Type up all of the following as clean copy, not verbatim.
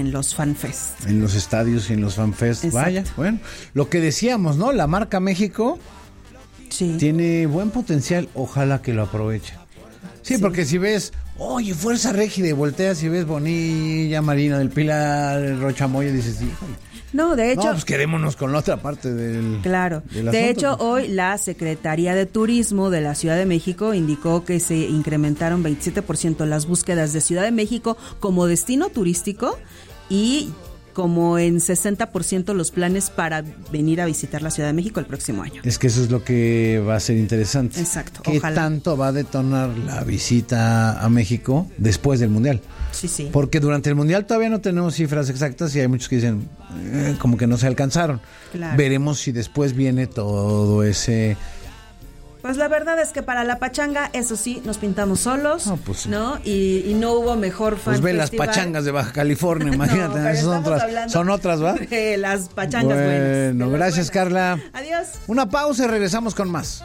en los FanFest. En los estadios y en los FanFest. Exacto. Vaya, bueno, lo que decíamos, ¿no? La marca México tiene buen potencial, ojalá que lo aproveche. Sí, porque si ves, oye, Fuerza Régida, y volteas y ves Bonilla, Marina del Pilar, Rocha Moya, dices, híjole. No, de hecho... No, pues quedémonos con la otra parte del... Claro. Del de asunto, hecho, pues. hoy la Secretaría de Turismo de la Ciudad de México indicó que se incrementaron 27% las búsquedas de Ciudad de México como destino turístico y como en 60% los planes para venir a visitar la Ciudad de México el próximo año. Es que eso es lo que va a ser interesante. Exacto. ¿Qué tanto va a detonar la visita a México después del Mundial? Sí. Porque durante el Mundial todavía no tenemos cifras exactas y hay muchos que dicen como que no se alcanzaron. Claro. Veremos si después viene todo ese... Pues la verdad es que para la pachanga, eso sí, nos pintamos solos, pues sí. ¿no? Y no hubo mejor fan Pues ve festival. las pachangas de Baja California, imagínate, no, son otras, ¿va? De las pachangas buenas. Bueno, gracias, buenas. Carla. Adiós. Una pausa y regresamos con más.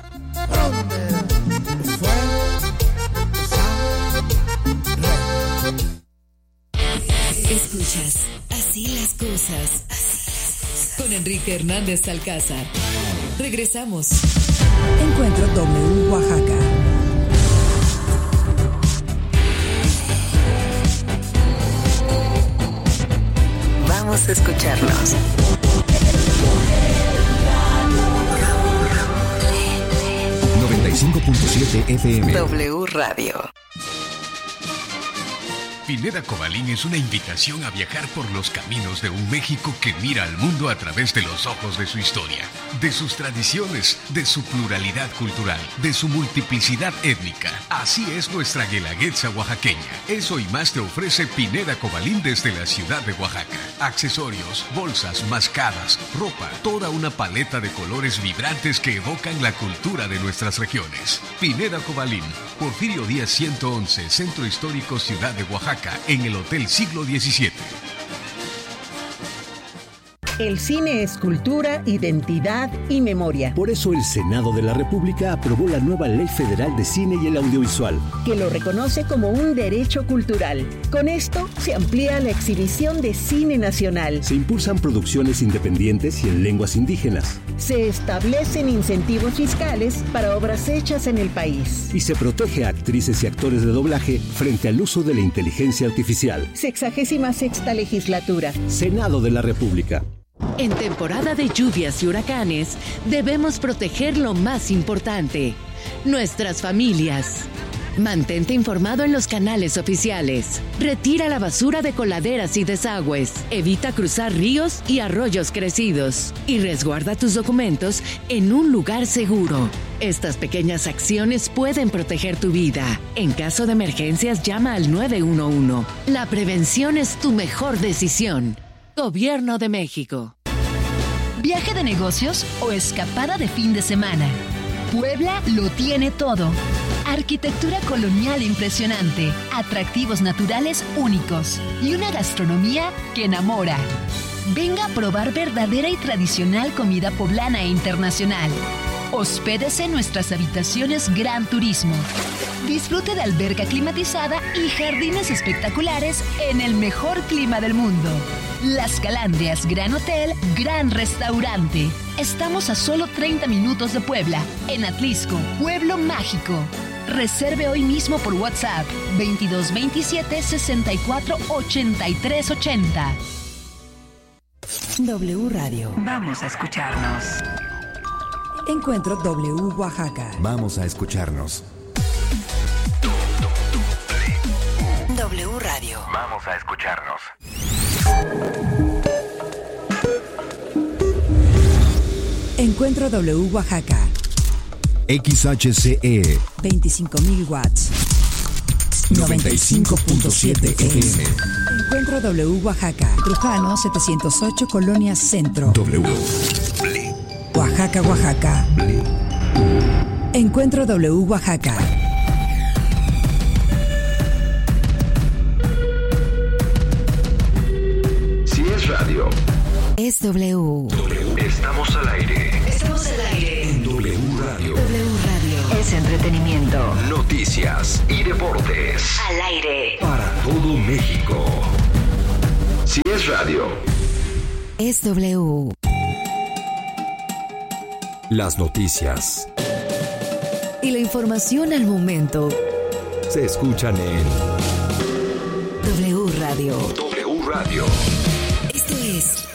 Escuchas Así las cosas. Con Enrique Hernández Alcázar. Regresamos. Encuentro W Oaxaca. Vamos a escucharnos. FM. W Radio. Pineda Cobalín es una invitación a viajar por los caminos de un México que mira al mundo a través de los ojos de su historia, de sus tradiciones, de su pluralidad cultural, de su multiplicidad étnica. Así es nuestra guelaguetza oaxaqueña. Eso y más te ofrece Pineda Cobalín desde la ciudad de Oaxaca. Accesorios, bolsas, mascadas, ropa, toda una paleta de colores vibrantes que evocan la cultura de nuestras regiones. Pineda Cobalín, Porfirio Díaz 111, Centro Histórico Ciudad de Oaxaca, en el Hotel Siglo XVII. El cine es cultura, identidad y memoria. Por eso el Senado de la República aprobó la nueva Ley Federal de Cine y el Audiovisual, que lo reconoce como un derecho cultural. Con esto se amplía la exhibición de cine nacional. Se impulsan producciones independientes y en lenguas indígenas. Se establecen incentivos fiscales para obras hechas en el país. Y se protege a actrices y actores de doblaje frente al uso de la inteligencia artificial. 66ª legislatura. Senado de la República. En temporada de lluvias y huracanes, debemos proteger lo más importante, nuestras familias. Mantente informado en los canales oficiales. Retira la basura de coladeras y desagües. Evita cruzar ríos y arroyos crecidos. Y resguarda tus documentos en un lugar seguro. Estas pequeñas acciones pueden proteger tu vida. En caso de emergencias, llama al 911. La prevención es tu mejor decisión. Gobierno de México. ¿Viaje de negocios o escapada de fin de semana? Puebla lo tiene todo. Arquitectura colonial impresionante, atractivos naturales únicos y una gastronomía que enamora. Venga a probar verdadera y tradicional comida poblana e internacional. Hospédese en nuestras habitaciones Gran Turismo. Disfrute de alberca climatizada y jardines espectaculares en el mejor clima del mundo. Las Calandrias Gran Hotel, Gran Restaurante. Estamos a solo 30 minutos de Puebla, en Atlisco, Pueblo Mágico. Reserve hoy mismo por WhatsApp 2227 64 83 80. W Radio. Vamos a escucharnos. Encuentro W Oaxaca. Vamos a escucharnos. W Radio. Vamos a escucharnos. Encuentro W Oaxaca. XHCE 25.000 watts. 95.7 FM. Encuentro W Oaxaca. Trujano 708 Colonia Centro. W. Oaxaca, Oaxaca. Encuentro W Oaxaca. Si es radio, Es W. estamos al aire. Estamos al aire. En W Radio. W Radio. Es entretenimiento. Noticias y deportes. Al aire. Para todo México. Si es radio, es W. Las noticias Y la información al momento se escuchan en W Radio. W Radio. Esto es...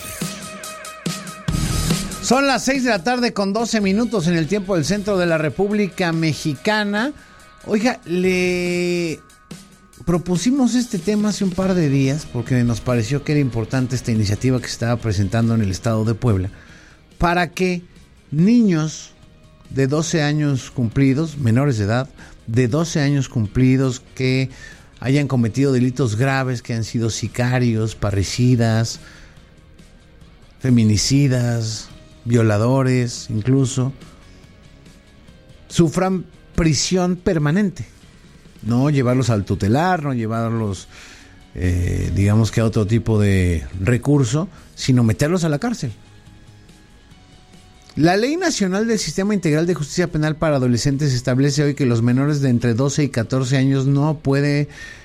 Son las 6 de la tarde con 12 minutos en el tiempo del centro de la República Mexicana. Oiga, le propusimos este tema hace un par de días porque nos pareció que era importante esta iniciativa que se estaba presentando en el estado de Puebla para que niños de 12 años cumplidos, menores de edad, de 12 años cumplidos que hayan cometido delitos graves, que han sido sicarios, parricidas, feminicidas, violadores incluso, sufran prisión permanente. No llevarlos al tutelar, no llevarlos, digamos que a otro tipo de recurso, sino meterlos a la cárcel. La Ley Nacional del Sistema Integral de Justicia Penal para Adolescentes establece hoy que los menores de entre 12 y 14 años no pueden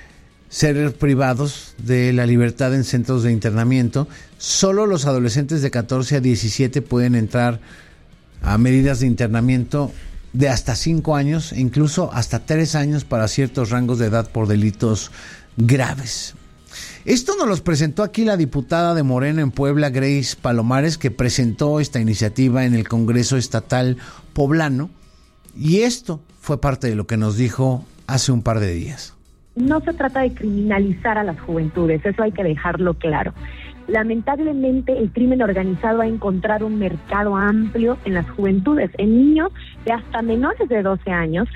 ser privados de la libertad en centros de internamiento. Solo los adolescentes de 14 a 17 pueden entrar a medidas de internamiento de hasta 5 años e incluso hasta 3 años para ciertos rangos de edad por delitos graves. Esto nos los presentó aquí la diputada de Morena en Puebla, Grace Palomares, que presentó esta iniciativa en el Congreso Estatal Poblano, y esto fue parte de lo que nos dijo hace un par de días. No se trata de criminalizar a las juventudes, eso hay que dejarlo claro. Lamentablemente, el crimen organizado ha encontrado un mercado amplio en las juventudes, en niños de hasta menores de 12 años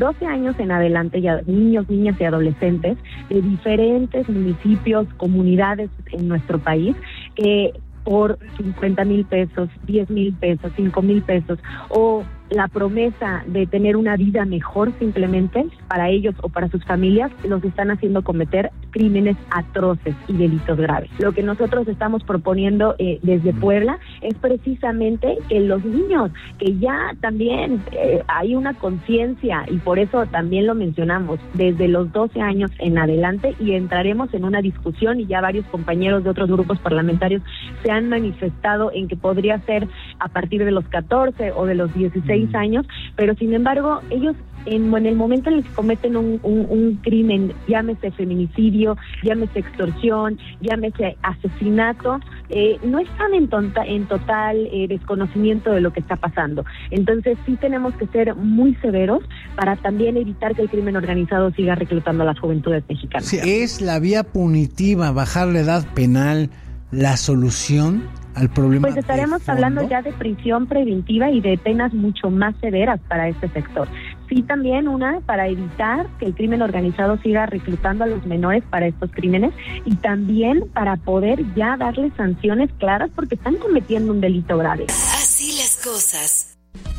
en adelante, ya niños, niñas y adolescentes de diferentes municipios, comunidades en nuestro país, que por 50,000 pesos, 10,000 pesos, 5,000 pesos, o la promesa de tener una vida mejor simplemente para ellos o para sus familias, los están haciendo cometer crímenes atroces y delitos graves. Lo que nosotros estamos proponiendo desde Puebla es precisamente que los niños, que ya también hay una conciencia, y por eso también lo mencionamos, desde los 12 años en adelante, y entraremos en una discusión, y ya varios compañeros de otros grupos parlamentarios se han manifestado en que podría ser a partir de los 14 o de los 16 años, pero sin embargo ellos en el momento en el que cometen un crimen, llámese feminicidio, llámese extorsión, llámese asesinato, no están en total desconocimiento de lo que está pasando. Entonces sí tenemos que ser muy severos para también evitar que el crimen organizado siga reclutando a las juventudes mexicanas. Sí, ¿es la vía punitiva, bajar la edad penal, la solución al problema? Pues estaremos hablando ya de prisión preventiva y de penas mucho más severas para este sector. Sí, también para evitar que el crimen organizado siga reclutando a los menores para estos crímenes, y también para poder ya darles sanciones claras porque están cometiendo un delito grave. Así las cosas.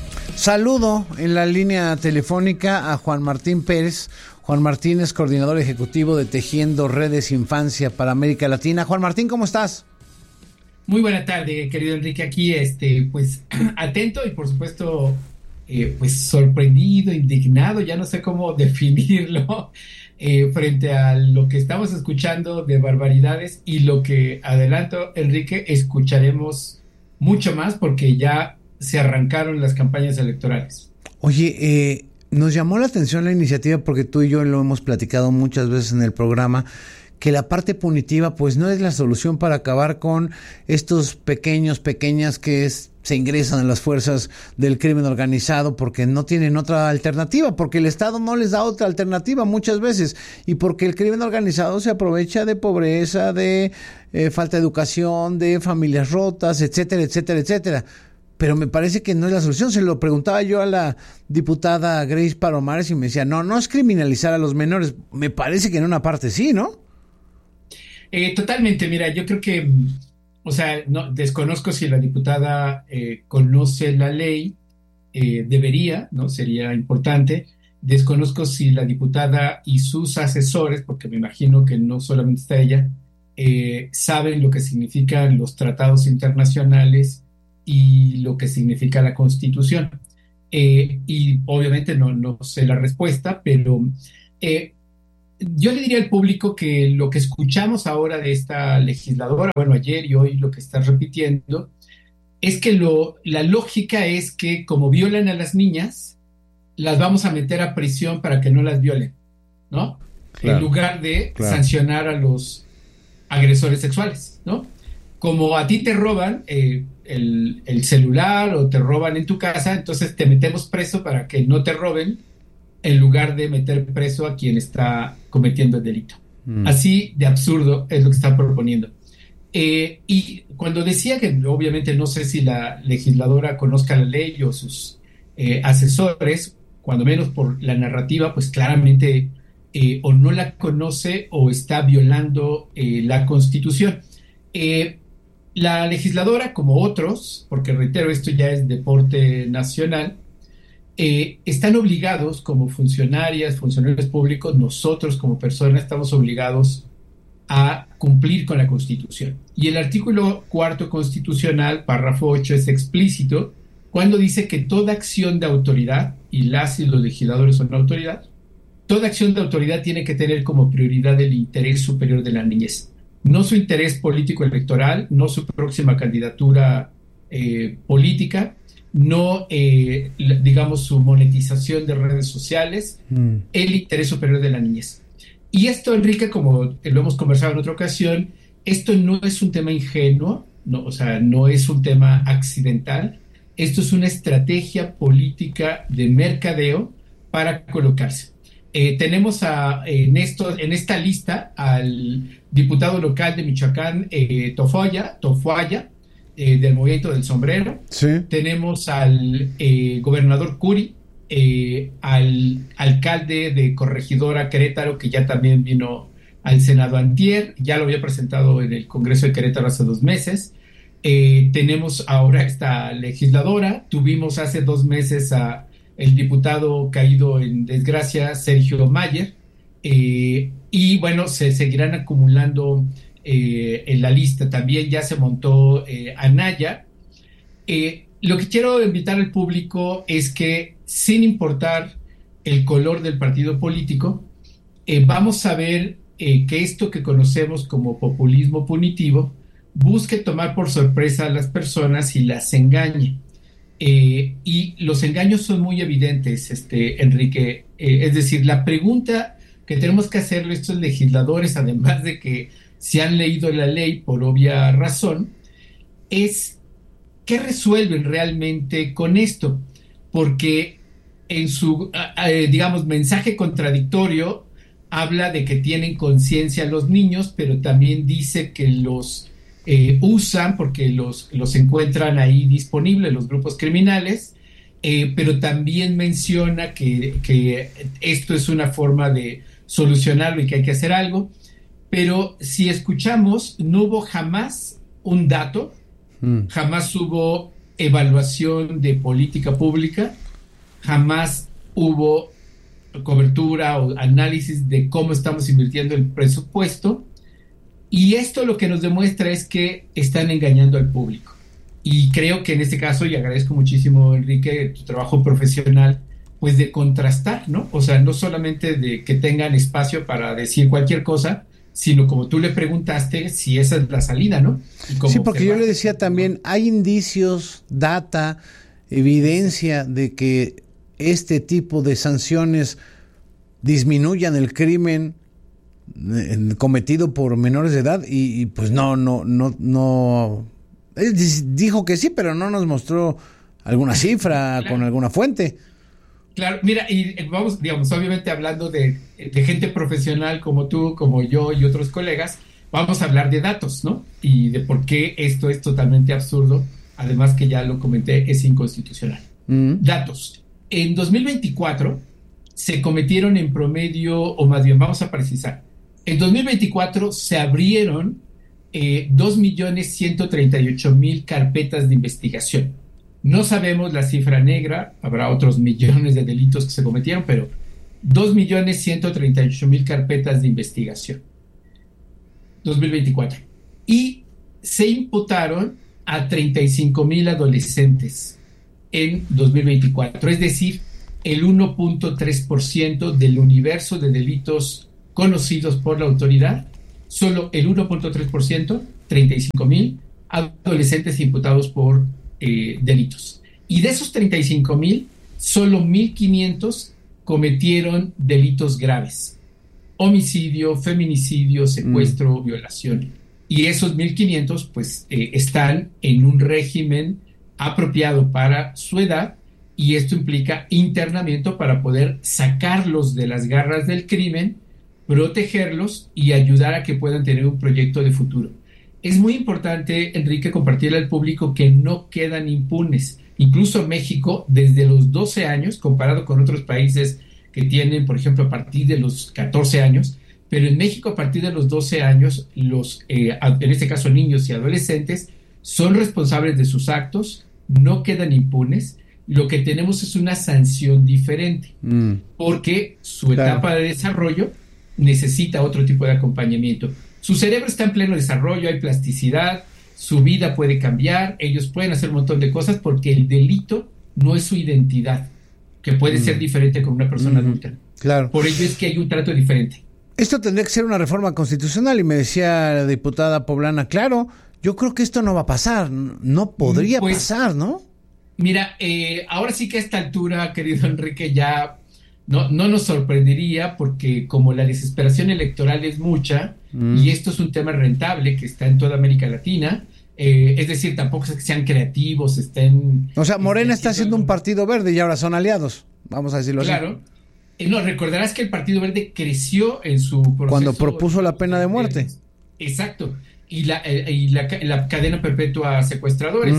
Saludo en la línea telefónica a Juan Martín Pérez. Juan Martín es coordinador ejecutivo de Tejiendo Redes Infancia para América Latina. Juan Martín, ¿cómo estás? Muy buena tarde, querido Enrique, aquí pues atento y por supuesto pues sorprendido, indignado, ya no sé cómo definirlo, frente a lo que estamos escuchando de barbaridades, y lo que, adelanto, Enrique, escucharemos mucho más porque ya se arrancaron las campañas electorales. Oye, nos llamó la atención la iniciativa porque tú y yo lo hemos platicado muchas veces en el programa, que la parte punitiva pues no es la solución para acabar con estos pequeñas que se ingresan a las fuerzas del crimen organizado porque no tienen otra alternativa, porque el Estado no les da otra alternativa muchas veces, y porque el crimen organizado se aprovecha de pobreza, de falta de educación, de familias rotas, etcétera, etcétera, etcétera. Pero me parece que no es la solución. Se lo preguntaba yo a la diputada Grace Palomares y me decía, no es criminalizar a los menores. Me parece que en una parte sí, ¿no? Totalmente, mira, yo creo que, no desconozco si la diputada conoce la ley, debería, ¿no? Sería importante. Desconozco si la diputada y sus asesores, porque me imagino que no solamente está ella, saben lo que significan los tratados internacionales y lo que significa la Constitución. Y obviamente no sé la respuesta, pero yo le diría al público que lo que escuchamos ahora de esta legisladora, bueno, ayer y hoy lo que está repitiendo, es que la lógica es que como violan a las niñas, las vamos a meter a prisión para que no las violen, ¿no? Claro, en lugar de sancionar a los agresores sexuales, ¿no? Como a ti te roban el celular o te roban en tu casa, entonces te metemos preso para que no te roben, en lugar de meter preso a quien está cometiendo el delito. Así de absurdo es lo que está proponiendo. Y cuando decía que obviamente no sé si la legisladora conozca la ley o sus asesores, cuando menos por la narrativa, pues claramente o no la conoce o está violando la Constitución. La legisladora, como otros, porque reitero, esto ya es deporte nacional, están obligados como funcionarios públicos, nosotros como personas estamos obligados a cumplir con la Constitución. Y el artículo 4 constitucional, párrafo 8, es explícito cuando dice que toda acción de autoridad, y los legisladores son la autoridad, toda acción de autoridad tiene que tener como prioridad el interés superior de la niñez. No su interés político electoral, no su próxima candidatura política, no, digamos, su monetización de redes sociales, el interés superior de la niñez. Y esto, Enrique, como lo hemos conversado en otra ocasión, esto no es un tema ingenuo, no, o sea, no es un tema accidental, esto es una estrategia política de mercadeo para colocarse. Tenemos en esta lista al diputado local de Michoacán, Tofuaya, del Movimiento del Sombrero. Sí. Tenemos al gobernador Curi, al alcalde de Corregidora Querétaro, que ya también vino al Senado antier, ya lo había presentado en el Congreso de Querétaro hace 2 meses. Tenemos ahora esta legisladora, tuvimos hace 2 meses a el diputado caído en desgracia, Sergio Mayer, y bueno, se seguirán acumulando en la lista. También ya se montó Anaya. Lo que quiero invitar al público es que, sin importar el color del partido político, vamos a ver que esto que conocemos como populismo punitivo busque tomar por sorpresa a las personas y las engañe. Y los engaños son muy evidentes, Enrique. Es decir, la pregunta que tenemos que hacerle a estos legisladores, además de que se han leído la ley por obvia razón, es ¿qué resuelven realmente con esto? Porque en su, digamos, mensaje contradictorio habla de que tienen conciencia los niños, pero también dice que los usan porque los encuentran ahí disponibles los grupos criminales, pero también menciona que esto es una forma de solucionarlo y que hay que hacer algo. Pero si escuchamos, no hubo jamás un dato, jamás hubo evaluación de política pública, jamás hubo cobertura o análisis de cómo estamos invirtiendo el presupuesto. Y esto lo que nos demuestra es que están engañando al público. Y creo que en este caso, y agradezco muchísimo, Enrique, tu trabajo profesional, pues de contrastar, ¿no? O sea, no solamente de que tengan espacio para decir cualquier cosa, sino como tú le preguntaste, si esa es la salida, ¿no? Sí, porque yo le decía también, hay indicios, data, evidencia de que este tipo de sanciones disminuyan el crimen cometido por menores de edad y pues no. Él dijo que sí, pero no nos mostró alguna cifra, claro, con alguna fuente. Claro, mira, y vamos, digamos, obviamente hablando de gente profesional como tú, como yo y otros colegas, vamos a hablar de datos, ¿no? Y de por qué esto es totalmente absurdo, además que ya lo comenté, es inconstitucional. Datos. En 2024 se cometieron en promedio, o más bien, vamos a precisar, en 2024 se abrieron 2.138.000 carpetas de investigación. No sabemos la cifra negra, habrá otros millones de delitos que se cometieron, pero 2.138.000 carpetas de investigación. 2024. Y se imputaron a 35.000 adolescentes en 2024, es decir, el 1.3% del universo de delitos conocidos por la autoridad, solo el 1.3%, 35,000 adolescentes imputados por delitos. Y de esos 35,000, solo 1,500 cometieron delitos graves: homicidio, feminicidio, secuestro, violación. Y esos 1,500 pues están en un régimen apropiado para su edad, y esto implica internamiento para poder sacarlos de las garras del crimen, protegerlos y ayudar a que puedan tener un proyecto de futuro. Es muy importante, Enrique, compartirle al público que no quedan impunes. Incluso México, desde los 12 años, comparado con otros países que tienen, por ejemplo, a partir de los 14 años, pero en México a partir de los 12 años, en este caso niños y adolescentes, son responsables de sus actos, no quedan impunes. Lo que tenemos es una sanción diferente, porque su etapa de desarrollo necesita otro tipo de acompañamiento. Su cerebro está en pleno desarrollo, hay plasticidad, su vida puede cambiar, ellos pueden hacer un montón de cosas, porque el delito no es su identidad, que puede ser diferente con una persona adulta. Claro. Por ello es que hay un trato diferente. Esto tendría que ser una reforma constitucional, y me decía la diputada poblana, claro, yo creo que esto no va a pasar, no podría pasar, ¿no? Mira, ahora sí que a esta altura, querido Enrique, ya no nos sorprendería, porque como la desesperación electoral es mucha, y esto es un tema rentable que está en toda América Latina, es decir, tampoco es que sean creativos, estén... O sea, Morena está haciendo un partido verde y ahora son aliados, vamos a decirlo así. Claro. No, recordarás que el Partido Verde creció en su proceso... Cuando propuso la pena de muerte. Exacto. Y la cadena perpetua a secuestradores.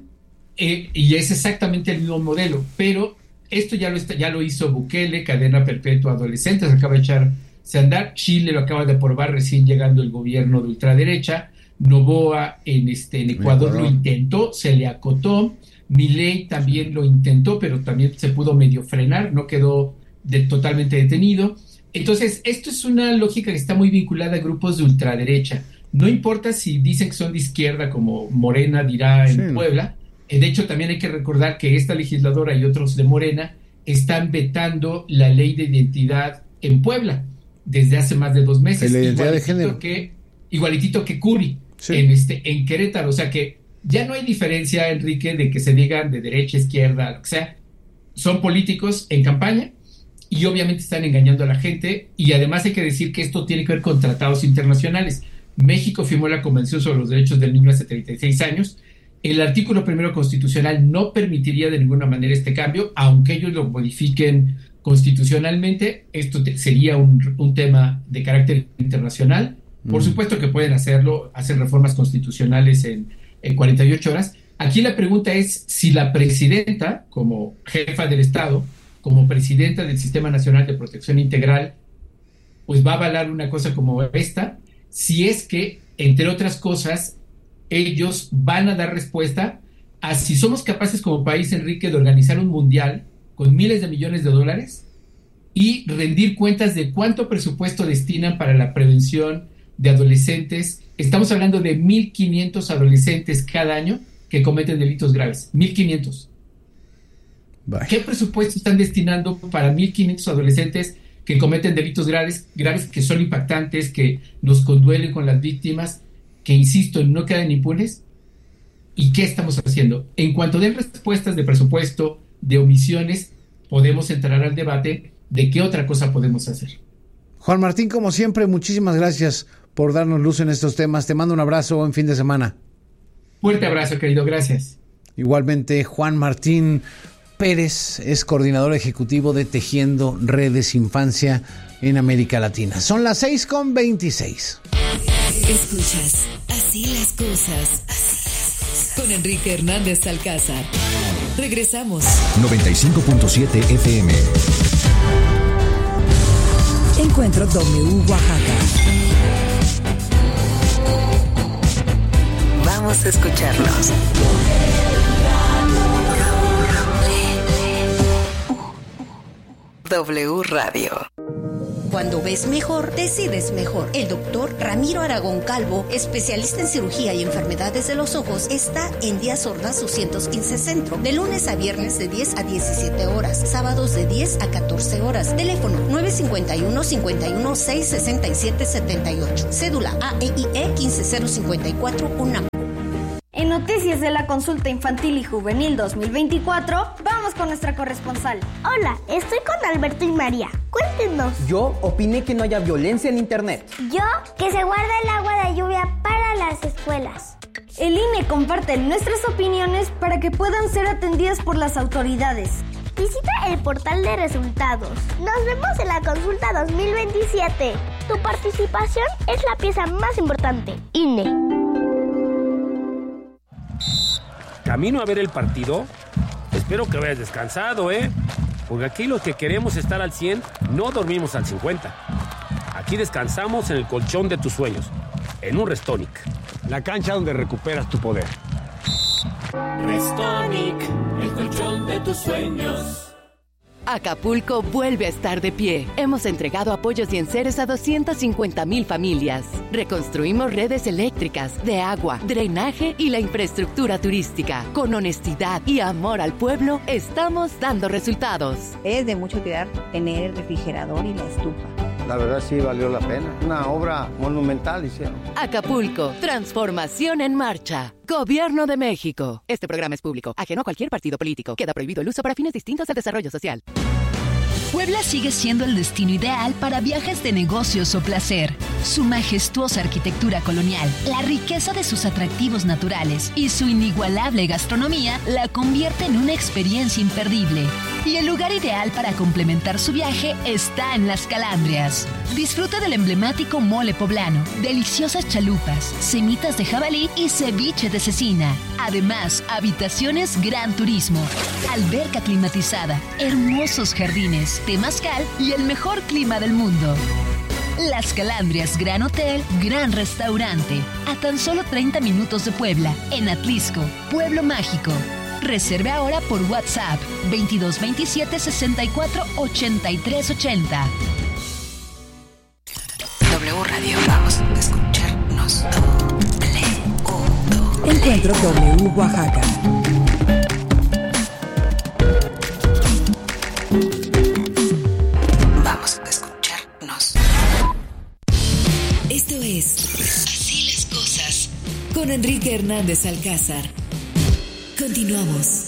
Y es exactamente el mismo modelo, pero esto ya lo hizo Bukele, cadena perpetua a adolescentes, acaba de echarse a andar. Chile lo acaba de aprobar recién llegando el gobierno de ultraderecha. Noboa en Ecuador lo intentó, se le acotó. Milei también lo intentó, pero también se pudo medio frenar, no quedó totalmente detenido. Entonces, esto es una lógica que está muy vinculada a grupos de ultraderecha. No importa si dicen que son de izquierda, como Morena dirá en Puebla. De hecho, también hay que recordar que esta legisladora y otros de Morena están vetando la ley de identidad en Puebla desde hace más de 2 meses. La identidad de género. Igualitito que Curi en Querétaro. O sea que ya no hay diferencia, Enrique, de que se digan de derecha, izquierda, lo que sea. Son políticos en campaña y obviamente están engañando a la gente. Y además hay que decir que esto tiene que ver con tratados internacionales. México firmó la Convención sobre los Derechos del Niño hace 36 años. El artículo 1 constitucional no permitiría de ninguna manera este cambio, aunque ellos lo modifiquen constitucionalmente. Esto sería un tema de carácter internacional. Por supuesto que pueden hacerlo, hacer reformas constitucionales en 48 horas. Aquí la pregunta es si la presidenta, como jefa del Estado, como presidenta del Sistema Nacional de Protección Integral, pues va a avalar una cosa como esta, si es que, entre otras cosas, ellos van a dar respuesta a si somos capaces como país, Enrique, de organizar un mundial con miles de millones de dólares y rendir cuentas de cuánto presupuesto destinan para la prevención de adolescentes. Estamos hablando de 1,500 adolescentes cada año que cometen delitos graves. 1,500. ¿Qué presupuesto están destinando para 1,500 adolescentes que cometen delitos graves, que son impactantes, que nos conduelen con las víctimas, que, insisto, no quedan impunes? ¿Y qué estamos haciendo? En cuanto den respuestas de presupuesto, de omisiones, podemos entrar al debate de qué otra cosa podemos hacer. Juan Martín, como siempre, muchísimas gracias por darnos luz en estos temas. Te mando un abrazo, buen fin de semana. Fuerte abrazo, querido, gracias. Igualmente, Juan Martín Pérez es coordinador ejecutivo de Tejiendo Redes Infancia en América Latina. Son las 6:26. Escuchas Así las cosas con Enrique Hernández Alcázar. Regresamos. 95.7 FM. Encuentro W Oaxaca. Vamos a escucharnos. W Radio. Cuando ves mejor, decides mejor. El doctor Ramiro Aragón Calvo, especialista en cirugía y enfermedades de los ojos, está en Díaz Ordaz 215 Centro, de lunes a viernes de 10 a 17 horas, sábados de 10 a 14 horas. Teléfono 951-516-6778. Cédula AEIE 15054 UNAM. En Noticias de la Consulta Infantil y Juvenil 2024, vamos con nuestra corresponsal. Hola, estoy con Alberto y María. Cuéntenos. Yo opiné que no haya violencia en internet. Yo, que se guarde el agua de lluvia para las escuelas. El INE comparte nuestras opiniones para que puedan ser atendidas por las autoridades. Visita el portal de resultados. Nos vemos en la consulta 2027. Tu participación es la pieza más importante. INE. ¿Camino a ver el partido? Espero que vayas descansado, porque aquí los que queremos estar al 100 no dormimos al 50. Aquí descansamos en el colchón de tus sueños, en un Restonic. La cancha donde recuperas tu poder. Restonic, el colchón de tus sueños. Acapulco vuelve a estar de pie. Hemos entregado apoyos y enseres a 250,000 familias. Reconstruimos redes eléctricas, de agua, drenaje y la infraestructura turística. Con honestidad y amor al pueblo, estamos dando resultados. Es de mucho cuidar tener el refrigerador y la estufa. La verdad sí valió la pena. Una obra monumental hicieron. Acapulco, transformación en marcha. Gobierno de México. Este programa es público, ajeno a cualquier partido político. Queda prohibido el uso para fines distintos al desarrollo social. Puebla sigue siendo el destino ideal para viajes de negocios o placer. Su majestuosa arquitectura colonial, la riqueza de sus atractivos naturales y su inigualable gastronomía la convierte en una experiencia imperdible. Y el lugar ideal para complementar su viaje está en Las Calandrias. Disfruta del emblemático mole poblano, deliciosas chalupas, semitas de jabalí y ceviche de cecina. Además, habitaciones Gran Turismo, alberca climatizada, hermosos jardines, temazcal y el mejor clima del mundo. Las Calandrias Gran Hotel, Gran Restaurante, a tan solo 30 minutos de Puebla, en Atlisco, Pueblo Mágico. Reserve ahora por WhatsApp 2227 64 83 80. W Radio, vamos a escucharnos. Encuentro W Oaxaca. Vamos a escucharnos. Esto es Así las cosas con Enrique Hernández Alcázar. Continuamos.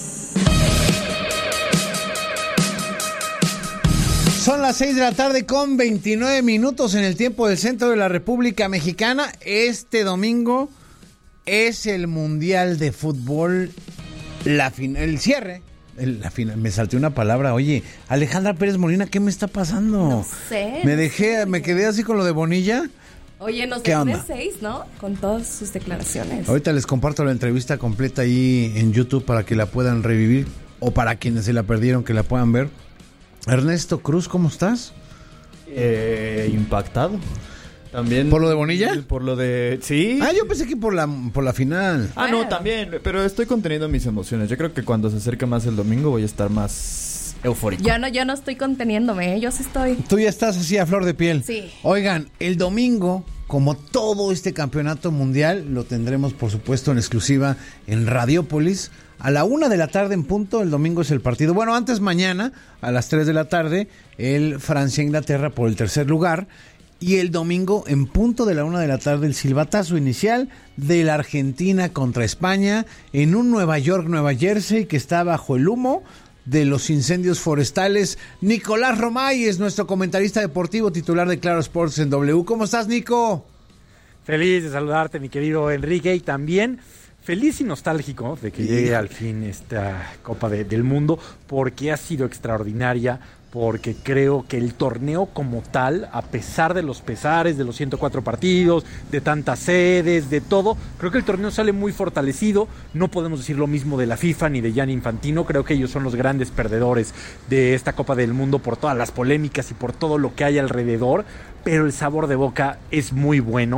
Son las 6 de la tarde con 29 minutos en el tiempo del centro de la República Mexicana. Este domingo es el Mundial de Fútbol, el cierre. Me salté una palabra. Oye, Alejandra Pérez Molina, ¿qué me está pasando? No sé. Me quedé así con lo de Bonilla. Oye, nos dejó de 6, ¿no? Con todas sus declaraciones. Ahorita les comparto la entrevista completa ahí en YouTube para que la puedan revivir, o para quienes se la perdieron que la puedan ver. Ernesto Cruz, ¿cómo estás? Impactado. También. ¿Por lo de Bonilla? Por lo de... Sí. Yo pensé que por la final. No, también. Pero estoy conteniendo mis emociones. Yo creo que cuando se acerque más el domingo voy a estar más eufórico. Yo no estoy conteniéndome, yo sí estoy. Tú ya estás así a flor de piel. Sí. Oigan, el domingo, como todo este campeonato mundial, lo tendremos por supuesto en exclusiva en Radiópolis. A la 1 de la tarde en punto, el domingo es el partido. Bueno, antes mañana, a las 3 de la tarde, el Francia-Inglaterra por el tercer lugar. Y el domingo, en punto de la 1 de la tarde, el silbatazo inicial de la Argentina contra España en un Nueva York, Nueva Jersey, que está bajo el humo de los incendios forestales. Nicolás Romay es nuestro comentarista deportivo titular de Claro Sports en W. ¿Cómo estás, Nico? Feliz de saludarte, mi querido Enrique, y también feliz y nostálgico de que llegue al fin esta Copa del Mundo, porque ha sido extraordinaria, porque creo que el torneo como tal, a pesar de los pesares, de los 104 partidos, de tantas sedes, de todo, creo que el torneo sale muy fortalecido. No podemos decir lo mismo de la FIFA ni de Gianni Infantino. Creo que ellos son los grandes perdedores de esta Copa del Mundo por todas las polémicas y por todo lo que hay alrededor, pero el sabor de boca es muy bueno.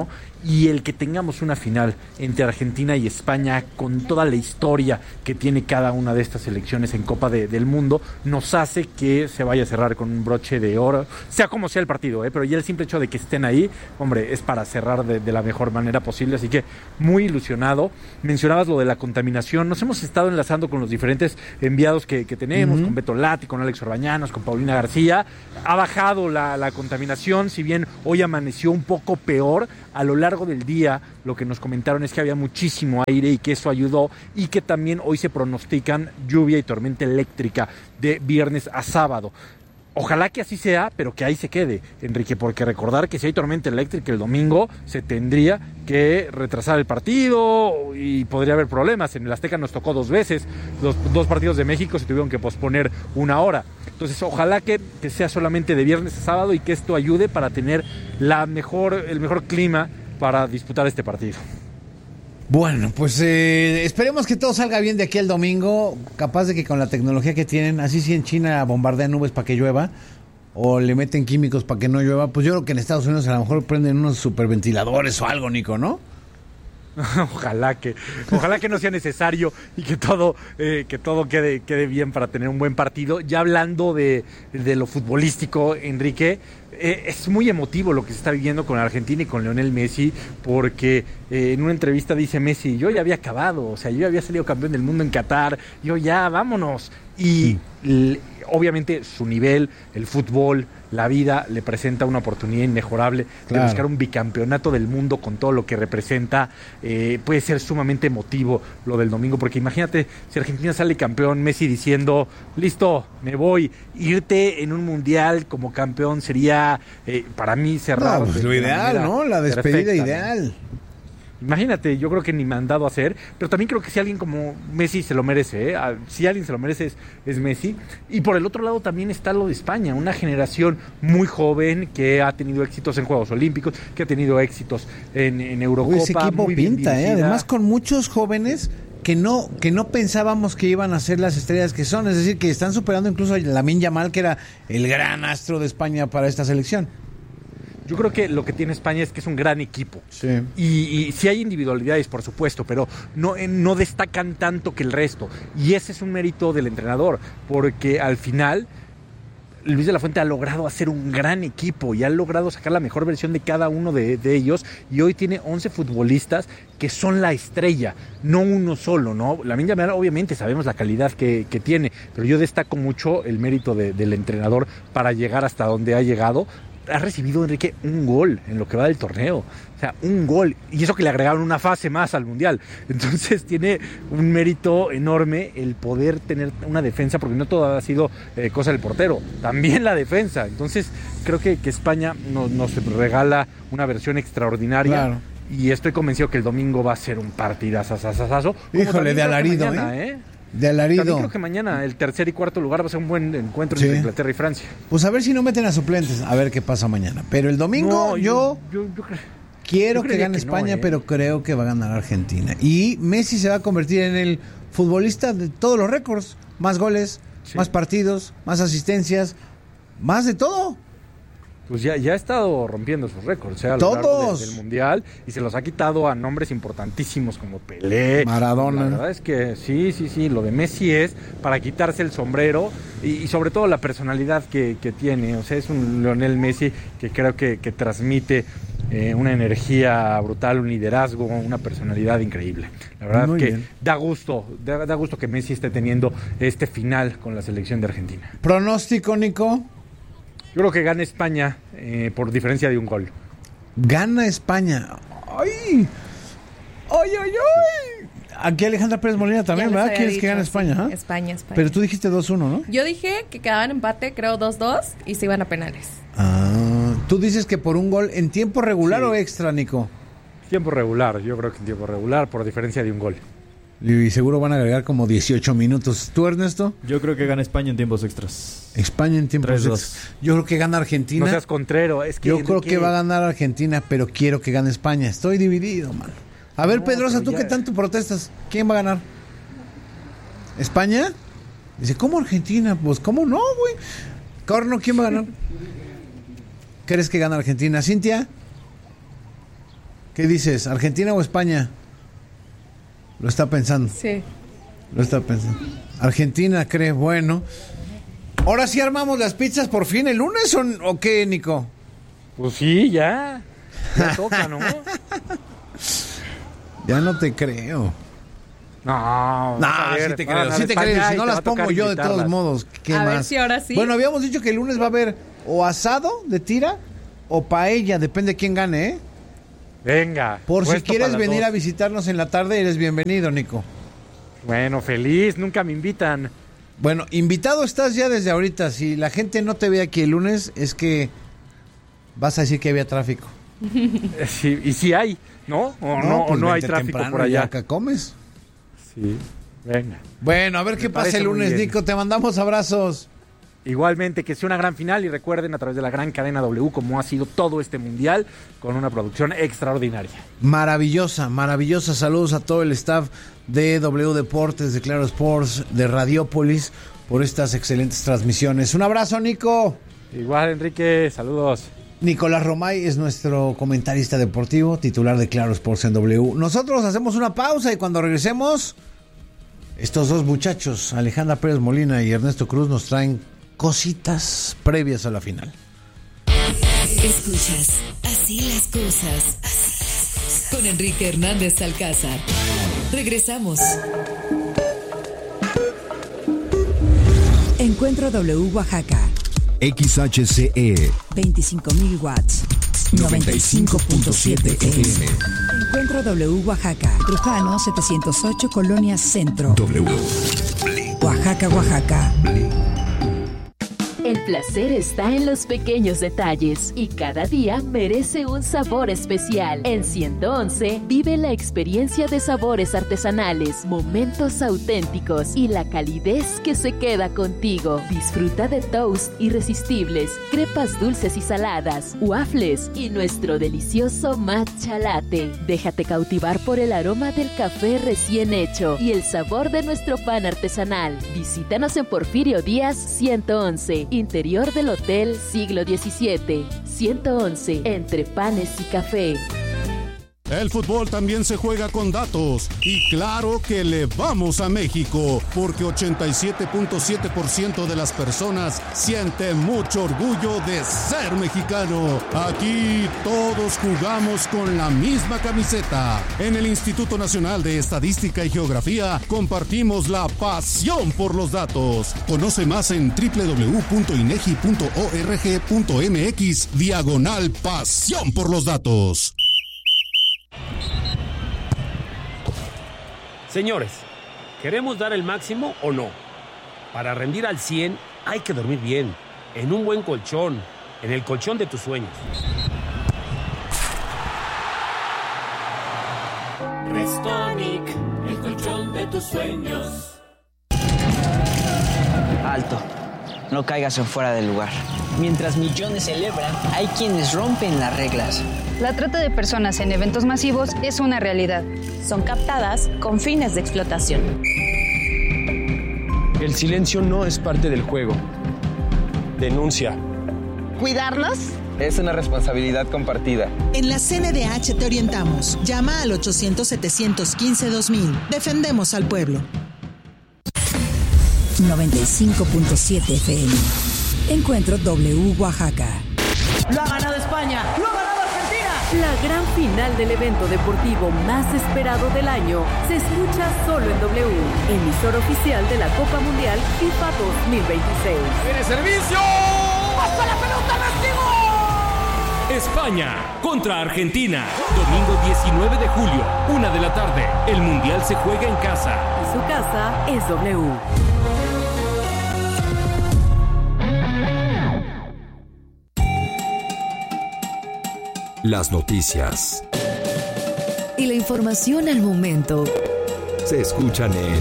y el que tengamos una final entre Argentina y España con toda la historia que tiene cada una de estas selecciones en Copa del Mundo nos hace que se vaya a cerrar con un broche de oro, sea como sea el partido, pero ya el simple hecho de que estén ahí, hombre, es para cerrar de la mejor manera posible, así que muy ilusionado. Mencionabas lo de la contaminación, nos hemos estado enlazando con los diferentes enviados que tenemos, con Beto Lati, con Alex Orbañanos, con Paulina García. Ha bajado la contaminación, si bien hoy amaneció un poco peor. A lo largo del día lo que nos comentaron es que había muchísimo aire y que eso ayudó, y que también hoy se pronostican lluvia y tormenta eléctrica de viernes a sábado. Ojalá que así sea, pero que ahí se quede, Enrique, porque recordar que si hay tormenta eléctrica el domingo, se tendría que retrasar el partido y podría haber problemas. En el Azteca nos tocó 2 veces, los 2 partidos de México se tuvieron que posponer 1 hora. Entonces, ojalá que sea solamente de viernes a sábado y que esto ayude para tener el mejor clima para disputar este partido. Bueno, pues esperemos que todo salga bien de aquí al domingo. Capaz de que con la tecnología que tienen, así si en China bombardean nubes para que llueva o le meten químicos para que no llueva, pues yo creo que en Estados Unidos a lo mejor prenden unos superventiladores o algo, Nico, ¿no? Ojalá que no sea necesario y que todo quede bien para tener un buen partido. Ya hablando de lo futbolístico, Enrique, es muy emotivo lo que se está viviendo con Argentina y con Lionel Messi, porque en una entrevista dice Messi: yo ya había acabado, o sea, yo ya había salido campeón del mundo en Qatar, yo ya, vámonos. Y obviamente su nivel, el fútbol, la vida le presenta una oportunidad inmejorable de buscar un bicampeonato del mundo con todo lo que representa. Puede ser sumamente emotivo lo del domingo, porque imagínate si Argentina sale campeón, Messi diciendo: listo, me voy. Irte en un mundial como campeón sería para mí cerrado. Pues lo ideal, ¿no? La despedida perfecta, ideal. Imagínate, yo creo que ni mandado a hacer, pero también creo que si alguien como Messi se lo merece, si alguien se lo merece es Messi. Y por el otro lado también está lo de España, una generación muy joven que ha tenido éxitos en Juegos Olímpicos, que ha tenido éxitos en Eurocopa. Ese equipo muy pinta, además con muchos jóvenes que no pensábamos que iban a ser las estrellas que son, es decir, que están superando incluso a Lamine Yamal, que era el gran astro de España para esta selección. Yo creo que lo que tiene España es que es un gran equipo. Sí. Y sí hay individualidades, por supuesto, pero no destacan tanto que el resto. Y ese es un mérito del entrenador, porque al final Luis de la Fuente ha logrado hacer un gran equipo y ha logrado sacar la mejor versión de cada uno de ellos. Y hoy tiene 11 futbolistas que son la estrella, no uno solo, ¿no? Lamine Yamal, obviamente sabemos la calidad que tiene, pero yo destaco mucho el mérito del entrenador para llegar hasta donde ha llegado. Ha recibido, Enrique, un gol en lo que va del torneo. O sea, un gol. Y eso que le agregaron una fase más al Mundial. Entonces tiene un mérito enorme el poder tener una defensa, porque no todo ha sido cosa del portero, también la defensa. Entonces creo que España nos regala una versión extraordinaria. Claro. Y estoy convencido que el domingo va a ser un partidazo. Híjole, de alarido, mañana, de alarido. También creo que mañana el tercer y cuarto lugar va a ser un buen encuentro entre Inglaterra y Francia. Pues a ver si no meten a suplentes, a ver qué pasa mañana. Pero el domingo yo quiero que gane España, pero creo que va a ganar Argentina. Y Messi se va a convertir en el futbolista de todos los récords. Más goles, más partidos, más asistencias, más de todo. Pues ya ha estado rompiendo sus récords, a lo largo del Mundial, y se los ha quitado a nombres importantísimos como Pelé, Maradona. La verdad es que sí, lo de Messi es para quitarse el sombrero y sobre todo la personalidad que tiene. O sea, es un Lionel Messi que creo que transmite una energía brutal, un liderazgo, una personalidad increíble. La verdad muy que bien. Da gusto que Messi esté teniendo este final con la selección de Argentina. ¿Pronóstico, Nico? Yo creo que gana España por diferencia de un gol. Gana España. ¡Ay! Aquí Alejandra Pérez Molina también, ¿verdad? ¿Quieres que gane España? Sí. España. Pero tú dijiste 2-1, ¿no? Yo dije que quedaban empate, creo 2-2, y se iban a penales. Tú dices que por un gol en tiempo regular o extra, Nico. Tiempo regular, yo creo que en tiempo regular por diferencia de un gol. Y seguro van a agregar como 18 minutos. ¿Tú, Ernesto? Yo creo que gana España en tiempos extras. España en tiempos extras. Yo creo que gana Argentina. No seas contrero. Es que yo creo que va a ganar Argentina, pero quiero que gane España. Estoy dividido, man. A ver, Pedrosa, ¿tú qué tanto protestas? ¿Quién va a ganar? ¿España? Dice, ¿cómo Argentina? Pues, ¿cómo no, güey? Corno, ¿quién va a ganar? ¿Crees que gana Argentina? ¿Cintia? ¿Qué dices? ¿Argentina o España? Lo está pensando. Sí. Lo está pensando. Argentina cree, bueno. ¿Ahora sí armamos las pizzas por fin el lunes o qué, Nico? Pues sí, ya. Ya toca, ¿no? Ya no te creo. No, sí te creo, sí te creo. Si no las pongo yo de todos modos, ¿qué más? A ver si ahora sí. Bueno, habíamos dicho que el lunes va a haber o asado de tira o paella, depende de quién gane, ¿eh? Venga. Por si quieres venir a visitarnos en la tarde, eres bienvenido, Nico. Bueno, feliz, nunca me invitan. Bueno, invitado estás ya desde ahorita. Si la gente no te ve aquí el lunes, es que vas a decir que había tráfico. Sí, y si hay, ¿no? O no hay tráfico por allá. Acá comes. Sí, venga. Bueno, a ver qué pasa el lunes, Nico. Te mandamos abrazos. Igualmente, que sea una gran final y recuerden a través de la gran cadena W cómo ha sido todo este mundial con una producción extraordinaria. Maravillosa, maravillosa. Saludos a todo el staff de W Deportes, de Claro Sports, de Radiópolis por estas excelentes transmisiones. Un abrazo, Nico. Igual, Enrique, saludos. Nicolás Romay es nuestro comentarista deportivo, titular de Claro Sports en W. Nosotros hacemos una pausa y cuando regresemos, estos dos muchachos, Alejandra Pérez Molina y Ernesto Cruz, nos traen cositas previas a la final. Escuchas Así las cosas con Enrique Hernández Alcázar. Regresamos. Encuentro W Oaxaca. XHCE 25.000 watts. 95.7 FM. Encuentro W Oaxaca. Trujano 708 Colonia Centro. W. Oaxaca, Oaxaca. El placer está en los pequeños detalles y cada día merece un sabor especial. En 111 vive la experiencia de sabores artesanales, momentos auténticos y la calidez que se queda contigo. Disfruta de toast irresistibles, crepas dulces y saladas, waffles y nuestro delicioso matcha latte. Déjate cautivar por el aroma del café recién hecho y el sabor de nuestro pan artesanal. Visítanos en Porfirio Díaz 111. Interior del Hotel Siglo XVII, 111, entre panes y café. El fútbol también se juega con datos y claro que le vamos a México porque 87.7% de las personas sienten mucho orgullo de ser mexicano. Aquí todos jugamos con la misma camiseta. En el Instituto Nacional de Estadística y Geografía compartimos la pasión por los datos. Conoce más en www.inegi.org.mx/pasión por los datos. Señores, ¿queremos dar el máximo o no? Para rendir al 100 hay que dormir bien, en un buen colchón, en el colchón de tus sueños. Restonic, el colchón de tus sueños. Alto, no caigas en fuera del lugar. Mientras millones celebran, hay quienes rompen las reglas. La trata de personas en eventos masivos es una realidad. Son captadas con fines de explotación. El silencio no es parte del juego. Denuncia. ¿Cuidarlos? Es una responsabilidad compartida. En la CNDH te orientamos. Llama al 800-715-2000. Defendemos al pueblo. 95.7 FM. Encuentro W Oaxaca. ¡Lo ha ganado España! ¡Lo ha ganado Argentina! La gran final del evento deportivo más esperado del año se escucha solo en W, emisor oficial de la Copa Mundial FIFA 2026. ¡Tiene servicio! ¡Hasta la pelota, recibo! España contra Argentina. Domingo 19 de julio, 1 de la tarde. El Mundial se juega en casa. Y su casa es W. Las noticias y la información al momento se escuchan en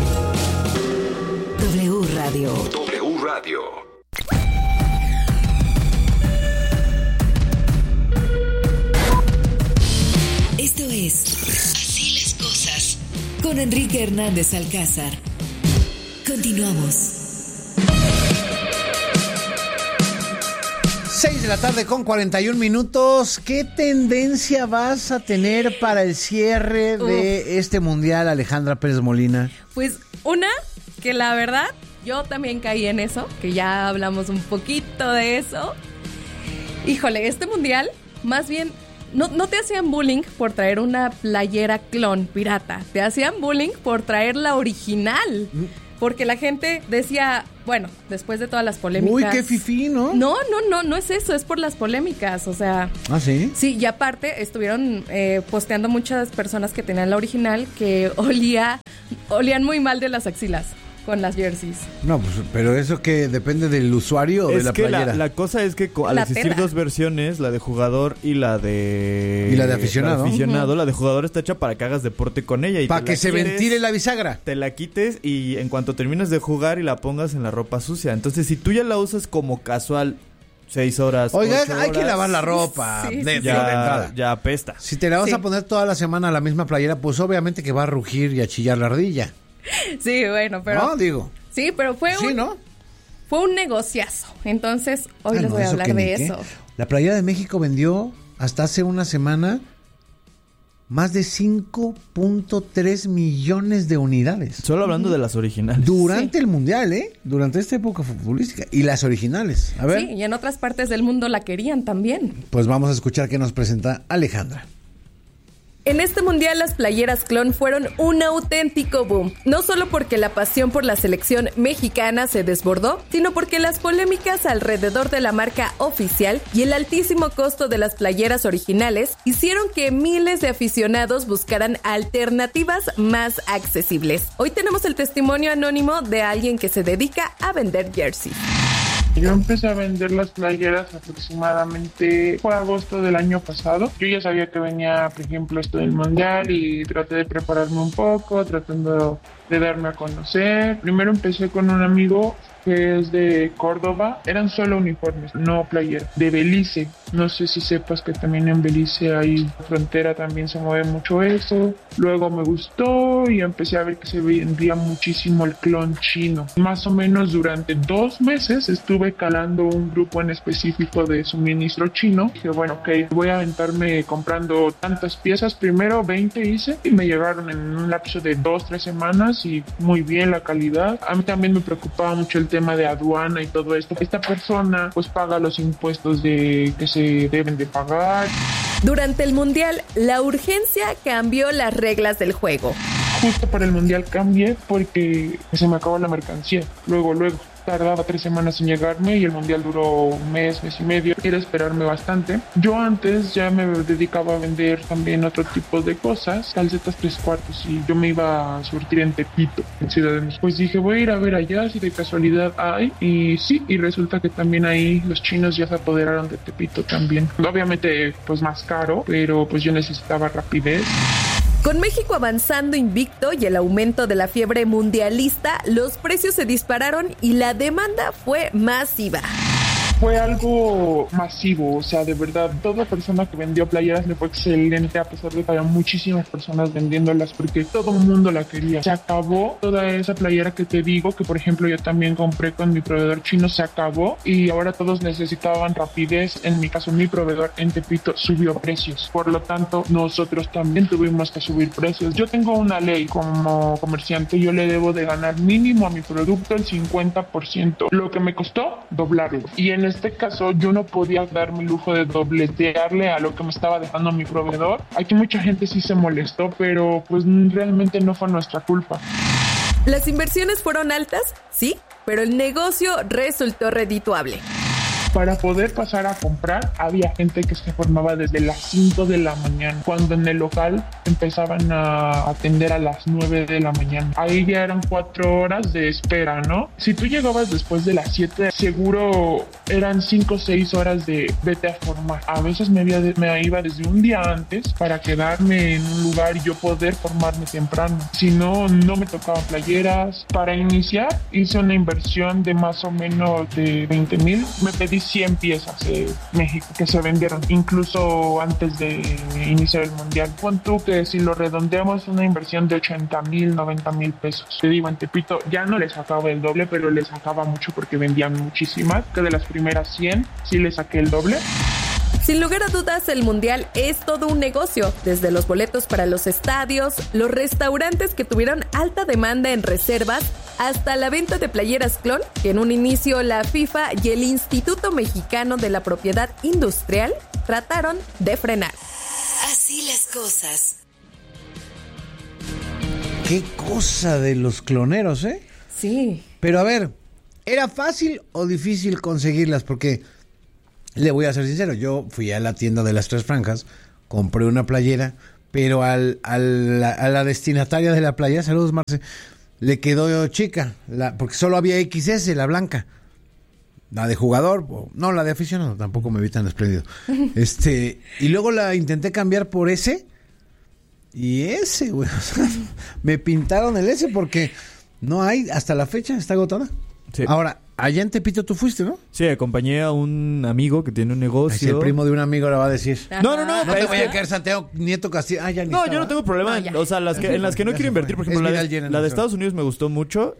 W Radio. W Radio. Esto es Así las cosas con Enrique Hernández Alcázar. Continuamos. 6:41 p.m. ¿Qué tendencia vas a tener para el cierre de este mundial, Alejandra Pérez Molina? Pues una, que la verdad, yo también caí en eso, que ya hablamos un poquito de eso. Híjole, este mundial, más bien, no te hacían bullying por traer una playera clon pirata, te hacían bullying por traer la original. Porque la gente decía, bueno, después de todas las polémicas... Uy, qué fifí, ¿no? No es eso, es por las polémicas, o sea... ¿Ah, sí? Sí, y aparte estuvieron posteando muchas personas que tenían la original que olían muy mal de las axilas con las jerseys. No, pues, pero eso que depende del usuario o de la playera. La cosa es que al existir dos versiones, la de jugador y la de aficionado, la de jugador está hecha para que hagas deporte con ella. Para que se ventile la bisagra. Te la quites y en cuanto termines de jugar y la pongas en la ropa sucia. Entonces, si tú ya la usas como casual 6 horas, oiga, 8 horas, hay que lavar la ropa. Sí, ya apesta. Si te la vas a poner toda la semana la misma playera, pues obviamente que va a rugir y a chillar la ardilla. Sí, bueno, pero... No, digo. Sí, pero fue un negociazo. Entonces, hoy les voy a hablar de eso. La playera de México vendió hasta hace una semana más de 5.3 millones de unidades. Solo hablando de las originales. Durante el mundial, durante esta época futbolística. Y las originales. A ver. Sí, y en otras partes del mundo la querían también. Pues vamos a escuchar qué nos presenta Alejandra. En este mundial las playeras clon fueron un auténtico boom, no solo porque la pasión por la selección mexicana se desbordó, sino porque las polémicas alrededor de la marca oficial y el altísimo costo de las playeras originales hicieron que miles de aficionados buscaran alternativas más accesibles. Hoy tenemos el testimonio anónimo de alguien que se dedica a vender jerseys. Yo empecé a vender las playeras aproximadamente fue agosto del año pasado. Yo ya sabía que venía, por ejemplo, esto del mundial y traté de prepararme un poco, tratando de darme a conocer. Primero empecé con un amigo que es de Córdoba. Eran solo uniformes, no playeras. De Belice. No sé si sepas que también en Belice hay frontera, también se mueve mucho eso. Luego me gustó y empecé a ver que se vendía muchísimo el clon chino. Más o menos durante 2 meses estuve calando un grupo en específico de suministro chino. Dije, bueno, ok, voy a aventarme comprando tantas piezas. Primero 20 hice y me llegaron en un lapso de 2-3 semanas y muy bien la calidad. A mí también me preocupaba mucho el tema de aduana y todo esto. Esta persona pues paga los impuestos que se deben de pagar. Durante el mundial, la urgencia cambió las reglas del juego. Justo para el mundial cambié porque se me acabó la mercancía. Luego. Tardaba 3 semanas en llegarme y el mundial duró un mes y medio. Era esperarme bastante. Yo antes ya me dedicaba a vender también otro tipo de cosas, calcetas 3/4, y yo me iba a surtir en Tepito, en Ciudad de México. Pues dije, voy a ir a ver allá si de casualidad hay. Y sí, y resulta que también ahí los chinos ya se apoderaron de Tepito también. Obviamente pues más caro, pero pues yo necesitaba rapidez. Con México avanzando invicto y el aumento de la fiebre mundialista, los precios se dispararon y la demanda fue masiva. Fue algo masivo, o sea, de verdad, toda persona que vendió playeras le fue excelente, a pesar de que había muchísimas personas vendiéndolas porque todo el mundo la quería. Se acabó toda esa playera que te digo, que por ejemplo yo también compré con mi proveedor chino, se acabó y ahora todos necesitaban rapidez. En mi caso, mi proveedor en Tepito subió precios, por lo tanto nosotros también tuvimos que subir precios. Yo tengo una ley como comerciante, yo le debo de ganar mínimo a mi producto el 50%, lo que me costó doblarlo, y en este caso yo no podía darme el lujo de dobletearle a lo que me estaba dejando mi proveedor. Aquí mucha gente sí se molestó, pero pues realmente no fue nuestra culpa. Las inversiones fueron altas, sí, pero el negocio resultó redituable. Para poder pasar a comprar, había gente que se formaba desde las 5 de la mañana, cuando en el local empezaban a atender a las 9 de la mañana. Ahí ya eran 4 horas de espera, ¿no? Si tú llegabas después de las 7, seguro eran 5 o 6 horas de vete a formar. A veces me iba desde un día antes para quedarme en un lugar y yo poder formarme temprano. Si no, no me tocaban playeras. Para iniciar, hice una inversión de más o menos de 20,000. Me pedí 100 piezas de México que se vendieron, incluso antes de iniciar el mundial. Pon tú que si lo redondeamos, una inversión de 80,000, 90,000 pesos. Te digo, en Tepito ya no les sacaba el doble, pero les sacaba mucho porque vendían muchísimas, que de las primeras 100 sí les saqué el doble. Sin lugar a dudas, el Mundial es todo un negocio, desde los boletos para los estadios, los restaurantes que tuvieron alta demanda en reservas, hasta la venta de playeras clon, que en un inicio la FIFA y el Instituto Mexicano de la Propiedad Industrial trataron de frenar. Así las cosas. Qué cosa de los cloneros, ¿eh? Sí. Pero a ver, ¿era fácil o difícil conseguirlas? Porque... le voy a ser sincero, yo fui a la tienda de las Tres Franjas, compré una playera, pero a la destinataria de la playera, saludos Marce, le quedó chica, porque solo había XS, la blanca. La de jugador, no, la de aficionado, tampoco me vi tan espléndido. Y luego la intenté cambiar por S, y S, güey, o sea, me pintaron el S porque no hay, hasta la fecha está agotada. Sí. Ahora, allá en Tepito tú fuiste, ¿no? Sí, acompañé a un amigo que tiene un negocio. Si el primo de un amigo le va a decir. No te voy a caer Santiago Nieto Castillo. Ya ni no, estaba. yo no tengo problema. O sea, en las que no quiero invertir, por ejemplo, la de Estados Unidos me gustó mucho,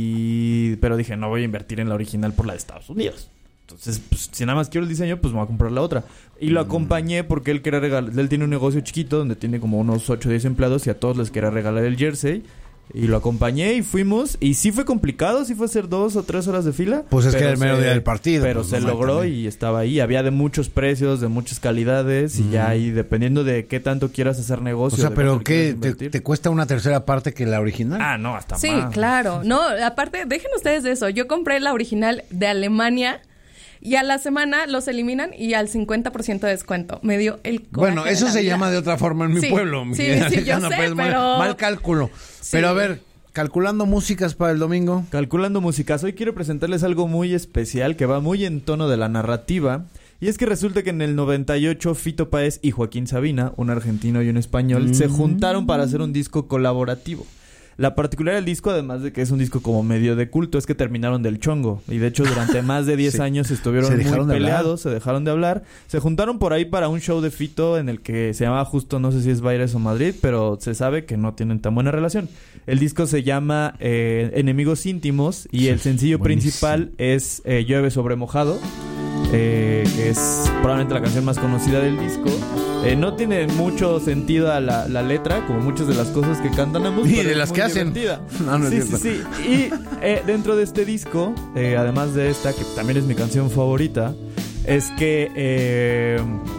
pero dije, no voy a invertir en la original por la de Estados Unidos. Entonces, pues, si nada más quiero el diseño, pues me voy a comprar la otra. Y lo acompañé porque él quería regalar. Él tiene un negocio chiquito donde tiene como unos 8 o 10 empleados y a todos les quería regalar el jersey. Y lo acompañé y fuimos. Y sí fue complicado, sí fue hacer 2 o 3 horas de fila. Pues es que era el mero día del partido. Pero pues, se logró también. Y estaba ahí. Había de muchos precios, de muchas calidades. Y ya ahí, dependiendo de qué tanto quieras hacer negocio. O sea, pero ¿qué? ¿Te cuesta una tercera parte que la original? Ah, no, hasta sí, más. Sí, claro. No, aparte, dejen ustedes de eso. Yo compré la original de Alemania. Y a la semana los eliminan y al 50% de descuento. Me dio el coraje. Bueno, eso se llama de otra forma en mi pueblo. Sí, yo sé, pero... mal cálculo. Sí. Pero a ver, calculando músicas para el domingo. Calculando músicas. Hoy quiero presentarles algo muy especial que va muy en tono de la narrativa. Y es que resulta que en el 98 Fito Páez y Joaquín Sabina, un argentino y un español, se juntaron para hacer un disco colaborativo. La particularidad del disco, además de que es un disco como medio de culto, es que terminaron del chongo. Y de hecho, durante más de 10 años estuvieron muy peleados, se dejaron de hablar. Se juntaron por ahí para un show de Fito en el que se llamaba justo, no sé si es Baires o Madrid, pero se sabe que no tienen tan buena relación. El disco se llama Enemigos Íntimos y el sencillo principal es Llueve sobre mojado, que es probablemente la canción más conocida del disco. No tiene mucho sentido la letra, como muchas de las cosas que cantan ambos. Y de las que hacen. Sí. Y dentro de este disco, además de esta, que también es mi canción favorita, es que...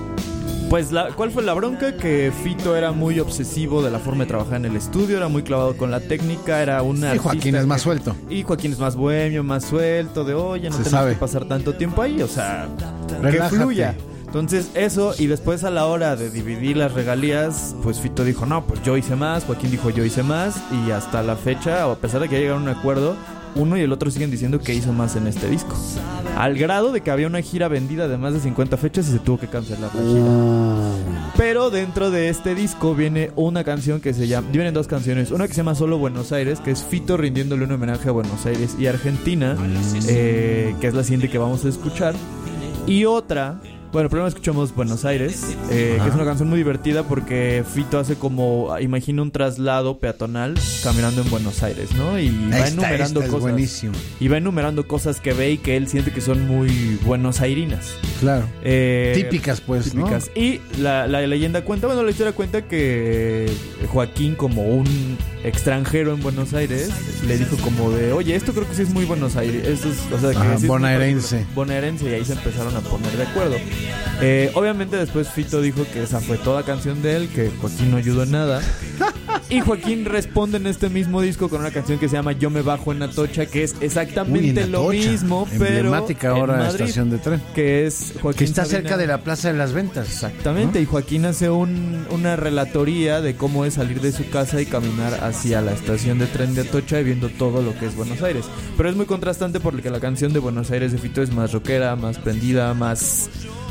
¿cuál fue la bronca? Que Fito era muy obsesivo de la forma de trabajar en el estudio, era muy clavado con la técnica, era una... Y Joaquín es más suelto. Y Joaquín es más bohemio, más suelto, de oye, no tenemos que pasar tanto tiempo ahí, o sea, relájate, que fluya. Entonces eso, y después a la hora de dividir las regalías, pues Fito dijo, no, pues yo hice más, Joaquín dijo yo hice más, y hasta la fecha, a pesar de que ya llegaron a un acuerdo, uno y el otro siguen diciendo que hizo más en este disco. Al grado de que había una gira vendida de más de 50 fechas y se tuvo que cancelar la gira. Pero dentro de este disco viene una canción que se llama... Vienen 2 canciones. Una que se llama Solo Buenos Aires, que es Fito rindiéndole un homenaje a Buenos Aires y Argentina, que es la siguiente que vamos a escuchar. Y otra... Bueno, primero escuchamos Buenos Aires, que es una canción muy divertida porque Fito hace como, imagina un traslado peatonal caminando en Buenos Aires, ¿no? Y va enumerando cosas. Buenísimo. Y va enumerando cosas que ve y que él siente que son muy buenosairinas. Claro. Típicas, pues, típicas. ¿No? Y la leyenda cuenta, la historia cuenta que Joaquín, como un extranjero en Buenos Aires, le dijo como de, oye, esto creo que sí es muy Buenos Aires. Esto es, o sea, que sí bonaerense. Bonaerense, y ahí se empezaron a poner de acuerdo. Obviamente después Fito dijo que esa fue toda canción de él, que Joaquín no ayudó en nada. Y Joaquín responde en este mismo disco con una canción que se llama Yo me bajo en Atocha, que es exactamente lo mismo, pero emblemática ahora en Madrid, estación de tren, que es Joaquín, que está Sabina, cerca de la Plaza de las Ventas. Exactamente, ¿no? Y Joaquín hace una relatoría de cómo es salir de su casa y caminar hacia la estación de tren de Atocha y viendo todo lo que es Buenos Aires. Pero es muy contrastante porque la canción de Buenos Aires de Fito es más rockera, más prendida, más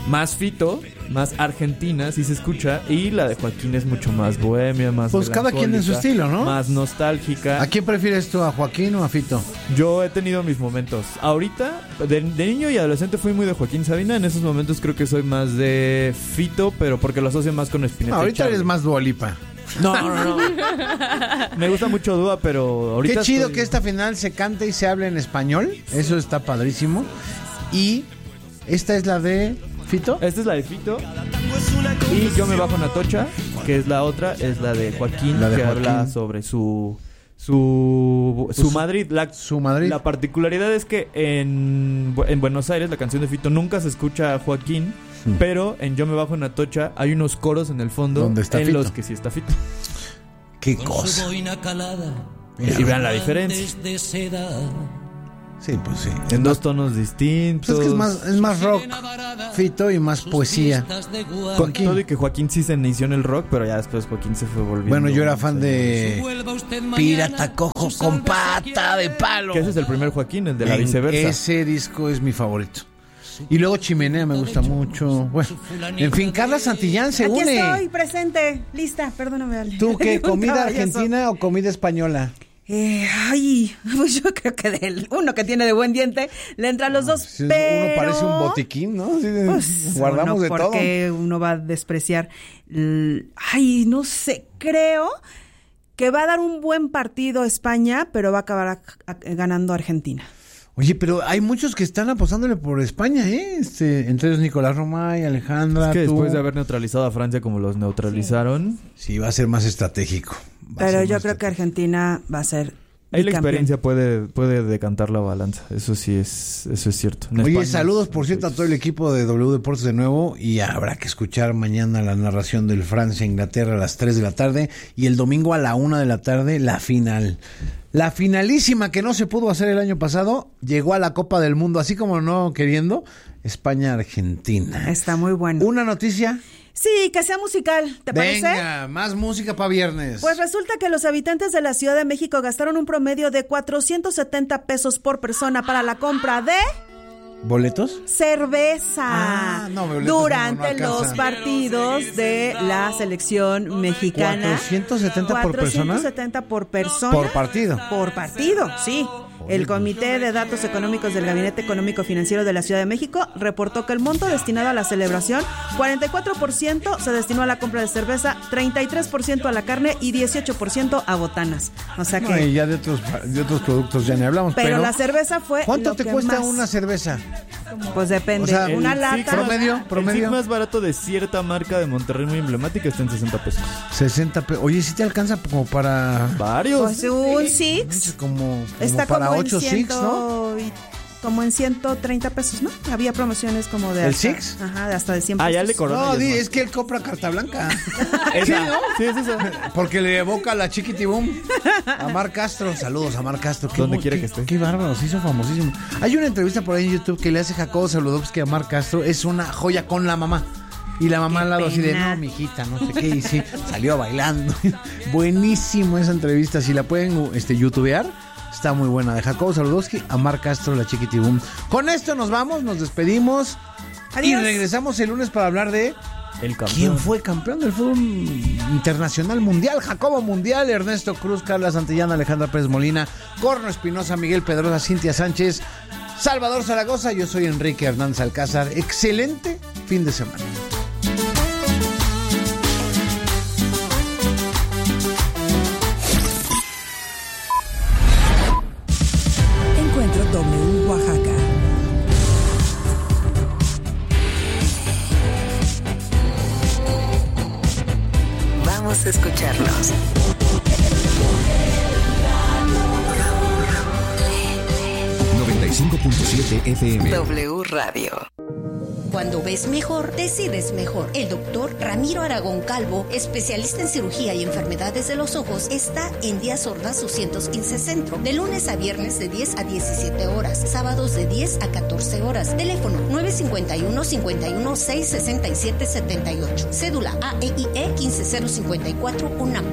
más Fito, más Argentina, sí se escucha, y la de Joaquín es mucho más bohemia, más pues cada quien en su estilo, ¿no? Más nostálgica. ¿A quién prefieres tú, a Joaquín o a Fito? Yo he tenido mis momentos. Ahorita, de niño y adolescente fui muy de Joaquín Sabina. En esos momentos creo que soy más de Fito, pero porque lo asocio más con Spinetta. Ahorita eres más Dua Lipa. No. Me gusta mucho Dua, pero ahorita... Qué chido que esta final se cante y se hable en español. Eso está padrísimo. Y esta es la de Fito. Esta es la de Fito. Y Yo me bajo en Atocha, que es la otra, es la de Joaquín, que habla sobre su Madrid. Su Madrid. La particularidad es que en Buenos Aires la canción de Fito nunca se escucha a Joaquín, pero en Yo me bajo en Atocha hay unos coros en el fondo donde está en Fito. Los que sí está Fito. Qué cosa. Y vean la diferencia. Sí, pues sí. En dos tonos distintos. Pues es que es más rock Fito y más poesía. Con todo y que Joaquín sí se inició en el rock, pero ya después Joaquín se fue volviendo. Bueno, yo era fan de Pirata Cojo con Pata de Palo. Que ese es el primer Joaquín, el de la viceversa. Ese disco es mi favorito. Y luego Chimenea me gusta mucho. Bueno, en fin, Carla Santillán se une. Aquí estoy presente, lista, perdóname. Ale. ¿Tú qué? ¿Comida argentina o comida española? Pues yo creo que uno que tiene de buen diente le entra a los dos, Sí, pero... uno parece un botiquín, ¿no? Sí, Pues, guardamos de todo. Porque uno va a despreciar... no sé, creo que va a dar un buen partido España, pero va a acabar ganando Argentina. Oye, pero hay muchos que están apostándole por España, ¿eh? Entre ellos Nicolás Romay, Alejandra, es que tú. después de haber neutralizado a Francia como los neutralizaron... Sí, va a ser más estratégico. Pero yo creo que Argentina va a ser ahí la bicampeón. experiencia puede decantar la balanza. Eso sí es cierto. En Oye, España saludos por cierto a todo el equipo de W Deportes de nuevo, y habrá que escuchar mañana la narración del Francia-Inglaterra a las 3 de la tarde y el domingo a la 1 de la tarde la final. La finalísima que no se pudo hacer el año pasado llegó a la Copa del Mundo, así como no queriendo, España-Argentina. Está muy bueno. ¿Una noticia? Sí, que sea musical, ¿te parece? Venga, más música para viernes. Pues resulta que los habitantes de la Ciudad de México gastaron un promedio de 470 pesos por persona para la compra de... ¿Boletos? Cerveza. Durante los partidos de la selección mexicana. ¿470 por persona? 470 por persona. Por partido. Por partido, sí. El Comité de Datos Económicos del Gabinete Económico Financiero de la Ciudad de México reportó que el monto destinado a la celebración, 44% se destinó a la compra de cerveza, 33% a la carne y 18% a botanas. O sea que... y ya de otros productos ya ni hablamos. Pero la cerveza fue... ¿Cuánto te cuesta una cerveza? Pues depende. O sea, una lata... promedio. El Sig más barato de cierta marca de Monterrey muy emblemática está en 60 pesos. 60 pesos. Oye, ¿sí te alcanza como para... Varios? Pues un Six. Como está para como 8 Six, ¿no? Como en 130 pesos, ¿no? Había promociones como de... ¿El hasta, Six? Ajá, de hasta de 100 pesos. Ah, ya le corona. No, es que él compra carta blanca. ¿Esa? ¿Sí, no? Sí, es esa. Porque le evoca a la Chiquitibum. A Mar Castro. Saludos a Mar Castro. Donde quiera que esté. Qué bárbaro, se hizo famosísimo. Hay una entrevista por ahí en YouTube que le hace Jacobo Saludowski a Mar Castro. Es una joya con la mamá. Y la mamá al lado así de, no, mijita, no sé qué. Y sí, salió bailando. Buenísimo esa entrevista. Si la pueden youtubear, está muy buena. De Jacobo Saludowski a Mar Castro, la Chiquitibum. Con esto nos vamos, nos despedimos. Adiós. Y regresamos el lunes para hablar de... ¿Quién fue campeón del fútbol internacional mundial? Jacobo Mundial, Ernesto Cruz, Carla Santillana, Alejandra Pérez Molina, Corno Espinosa, Miguel Pedrosa, Cintia Sánchez, Salvador Zaragoza. Yo soy Enrique Hernández Alcázar. Excelente fin de semana. Encuentro W Oaxaca. Vamos a escucharnos. FM. W Radio. Cuando ves mejor, decides mejor. El doctor Ramiro Aragón Calvo, especialista en cirugía y enfermedades de los ojos, está en Díaz Ordaz 215 Centro, de lunes a viernes de 10 a 17 horas, sábados de 10 a 14 horas. Teléfono 951-51-667-78. Cédula AEIE 15054 UNAM.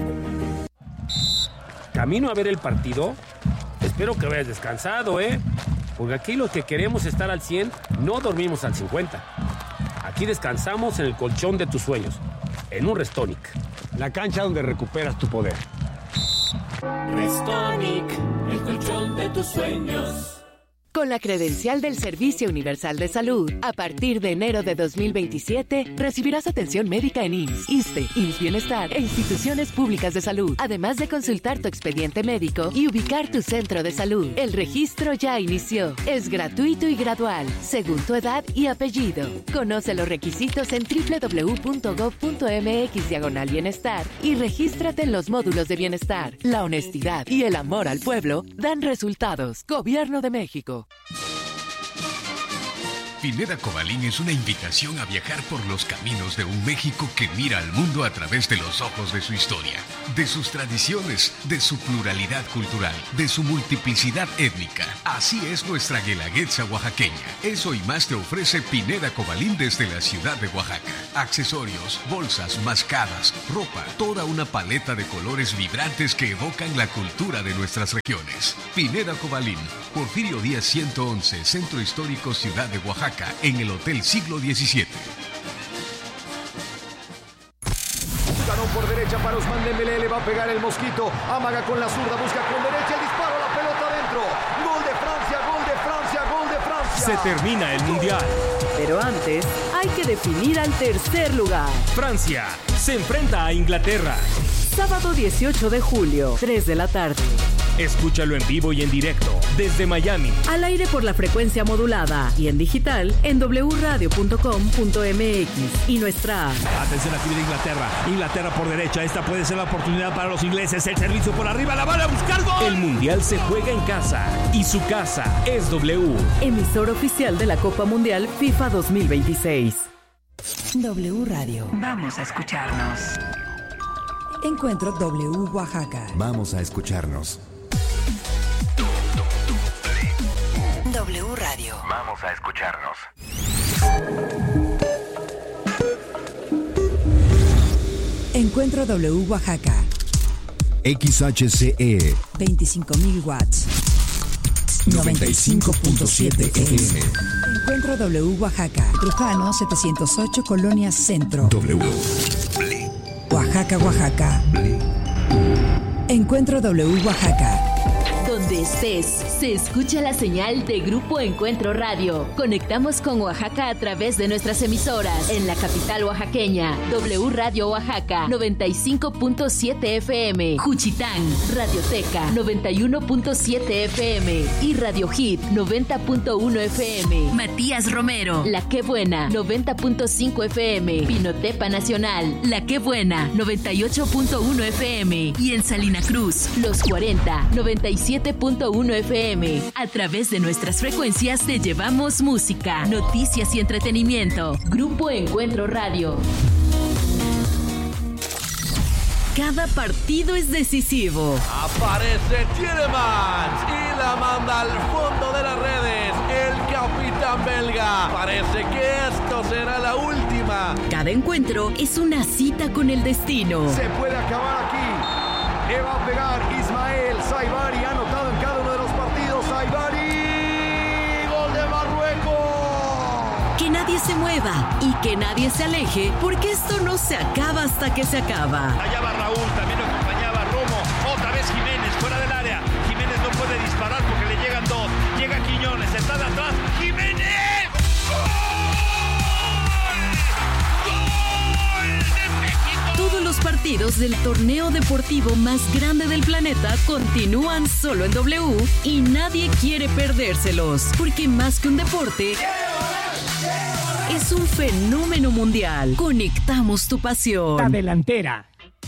Camino a ver el partido. Espero que vayas descansado, porque aquí los que queremos estar al 100 no dormimos al 50. Aquí Aquí descansamos en el colchón de tus sueños, en un Restonic. La cancha donde recuperas tu poder. Restonic, el colchón de tus sueños. Con la credencial del Servicio Universal de Salud, a partir de enero de 2027, recibirás atención médica en IMSS, ISSSTE, IMSS Bienestar e instituciones públicas de salud, además de consultar tu expediente médico y ubicar tu centro de salud. El registro ya inició. Es gratuito y gradual, según tu edad y apellido. Conoce los requisitos en www.gov.mx/bienestar y regístrate en los módulos de bienestar. La honestidad y el amor al pueblo dan resultados. Gobierno de México. Pineda Cobalín es una invitación a viajar por los caminos de un México que mira al mundo a través de los ojos de su historia, de sus tradiciones, de su pluralidad cultural, de su multiplicidad étnica. Así es nuestra guelaguetza oaxaqueña. Eso y más te ofrece Pineda Cobalín desde la ciudad de Oaxaca. Accesorios, bolsas, mascadas, ropa, toda una paleta de colores vibrantes que evocan la cultura de nuestras regiones. Pineda Cobalín, Porfirio Díaz 111, Centro Histórico Ciudad de Oaxaca, en el Hotel Siglo XVII. Ganó por derecha para Ousmane Dembélé, le va a pegar el mosquito, amaga con la zurda, busca con derecha el disparo, la pelota adentro. Gol de Francia, gol de Francia, gol de Francia. Se termina el Mundial. Pero antes hay que definir al tercer lugar. Francia se enfrenta a Inglaterra. Sábado 18 de julio, 3 de la tarde. Escúchalo en vivo y en directo desde Miami. Al aire por la frecuencia modulada y en digital en wradio.com.mx y nuestra app. Atención, aquí viene Inglaterra. Inglaterra por derecha. Esta puede ser la oportunidad para los ingleses. El servicio por arriba. La van a buscar gol. El Mundial se juega en casa y su casa es W. Emisor oficial de la Copa Mundial FIFA 2026. W Radio. Vamos a escucharnos. Encuentro W Oaxaca. Vamos a escucharnos. W Radio. Vamos a escucharnos. Encuentro W Oaxaca. XHCE 25.000 watts. 95.7 FM. Encuentro W Oaxaca. Trujano 708, Colonia Centro. W. Oaxaca, Oaxaca. Encuentro W Oaxaca. Donde estés, se escucha la señal de Grupo Encuentro Radio. Conectamos con Oaxaca a través de nuestras emisoras. En la capital oaxaqueña, W Radio Oaxaca, 95.7 FM. Juchitán, Radioteca, 91.7 FM. Y Radio Hit, 90.1 FM. Matías Romero, La Qué Buena, 90.5 FM. Pinotepa Nacional, La Qué Buena, 98.1 FM. Y en Salina Cruz, Los 40, 97.1 FM. A través de nuestras frecuencias te llevamos música, noticias y entretenimiento. Grupo Encuentro Radio. Cada partido es decisivo. Aparece Tielemans y la manda al fondo de las redes. El capitán belga. Parece que esto será la última. Cada encuentro es una cita con el destino. Se puede acabar aquí. Le va a pegar Ismael Saibari, ha anotado en cada uno de los partidos. Saibari, gol de Marruecos. Que nadie se mueva y que nadie se aleje, porque esto no se acaba hasta que se acaba. Allá va Raúl, también lo acompañaba Romo. Otra vez Jiménez, fuera del área. Jiménez no puede disparar porque le llegan dos. Llega Quiñones, está de atrás. ¡Jiménez! Todos los partidos del torneo deportivo más grande del planeta continúan solo en W y nadie quiere perdérselos, porque más que un deporte, es un fenómeno mundial. Conectamos tu pasión. La delantera.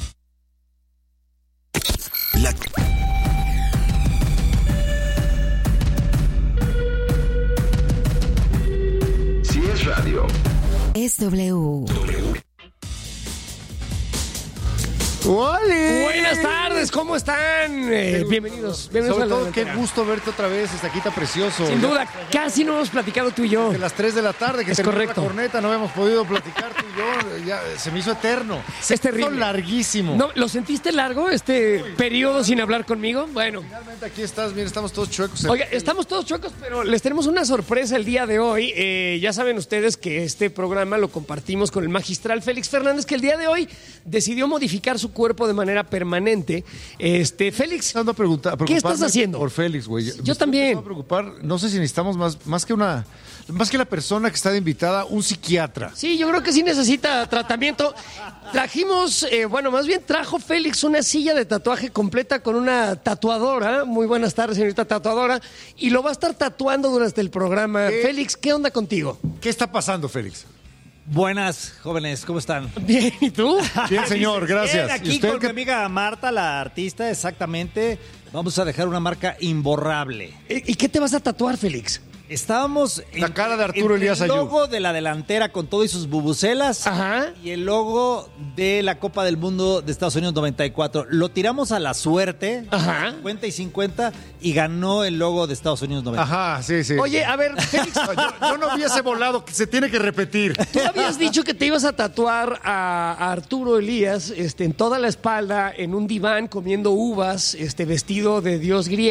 Si es radio, es W. ¡Oli! Buenas tardes. tardes, ¿cómo están? Bienvenidos. Sobre todo, qué gusto verte otra vez, Estaquita precioso. Sin duda, casi no hemos platicado tú y yo. De las 3 de la tarde, que es terminó correcto. La corneta, no habíamos podido platicar tú y yo. Ya, se me hizo eterno. Es terrible. Larguísimo. ¿No, ¿Lo sentiste largo periodo sin hablar conmigo? Bueno. Finalmente aquí estás, bien, estamos todos chuecos. Oiga, estamos todos chuecos, pero les tenemos una sorpresa el día de hoy. Ya saben ustedes que este programa lo compartimos con el magistral Félix Fernández, que el día de hoy decidió modificar su cuerpo de manera permanente. Félix, ¿qué estás haciendo? Por Félix, güey. Yo también. Me voy a preocupar, no sé si necesitamos más que la persona que está de invitada, un psiquiatra. Sí, yo creo que sí necesita tratamiento. Trajimos, trajo Félix una silla de tatuaje completa con una tatuadora. Muy buenas tardes, señorita tatuadora. Y lo va a estar tatuando durante el programa. Félix, ¿qué onda contigo? ¿Qué está pasando, Félix? Buenas, jóvenes, ¿cómo están? Bien, ¿y tú? Bien, señor, gracias. Bien, aquí con mi amiga Marta, la artista, exactamente. Vamos a dejar una marca imborrable. ¿Y qué te vas a tatuar, Félix? Estábamos la cara de Arturo Elías el Ayub. logo de la delantera con todo y sus bubucelas. Ajá. Y el logo de la Copa del Mundo de Estados Unidos 94. Lo tiramos a la suerte, 50 y 50, y ganó el logo de Estados Unidos 94. Ajá, sí. Oye, a ver, Félix, yo no vi ese volado, que se tiene que repetir. Tú habías dicho que te ibas a tatuar a Arturo Elías en toda la espalda, en un diván, comiendo uvas, vestido de dios griego.